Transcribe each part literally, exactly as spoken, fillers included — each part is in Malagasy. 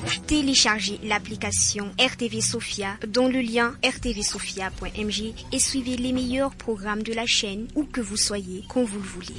Téléchargez l'application R T V Sofia dans le lien r t v sofia point m j et suivez les meilleurs programmes de la chaîne où que vous soyez, quand vous le voulez.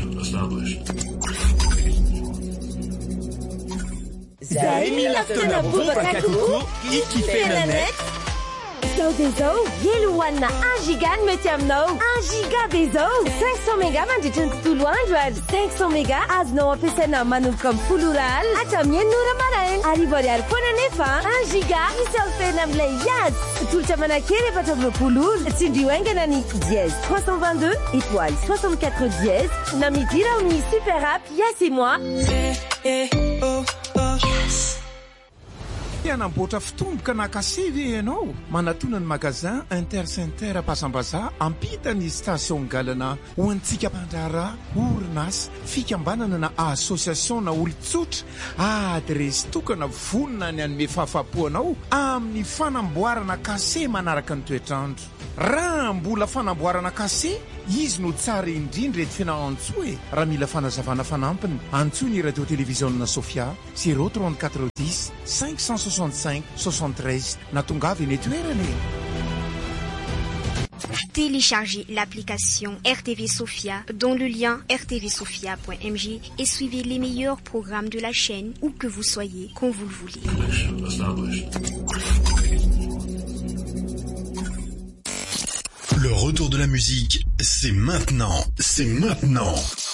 Zaimi laftona bobaka koko ikifena net. Zao de zao, yeluan na un giga mety aminao. un giga de zao, cinq cents mégas mandritra ny tontolo andro. cinq cents mégas azonao ampiasaina manomboka amin'ny folo oral hatramin'ny enina ora maraina. Arivo ariary foana nefa un giga misy alfena amin'ilay iady. Tolotra manakely efatra amby roapolo ora. Tsindrio aingana ny dièse trois cent vingt-deux étoile soixante-quatre dièse na midira amin'ny super app Yes et moi. Eh, eh, oh, oh. Yes. Anamboatra fitomboka na kasevy ianao manatona ny magazin Intercenter Pasambaza ampita ny station galana ho antsika mpandrara orinasa fikambanana na association na olon-tsotra adresy tokana vonona ny anome fahafapoanao amin'ny fanamboarana kase manaraka ny toetrandro. Raha mbola fanamboarana kase izy no tsara indrindra ety fianahantso e. Raha mila fanazavana fanampiny antsony radio télévision Sofia zéro trente-quatre dix cinq cent soixante-cinq soixante-treize na tongavy eny toerana. Téléchargez l'application R T V Sofia dans le lien r t v sofia point m j et suivez les meilleurs programmes de la chaîne où que vous soyez, quand vous le voulez. Le retour de la musique, c'est maintenant, c'est maintenant.